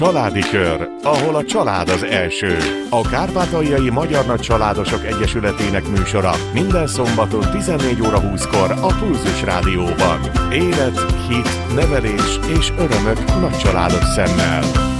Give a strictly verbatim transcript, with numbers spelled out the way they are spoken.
Családi Kör, ahol a család az első. A Kárpátaljai Magyar Nagy Családosok Egyesületének műsora minden szombaton tizennégy óra húszkor a Pulzus Rádióban. Élet, hit, nevelés és örömök nagy családos szemmel.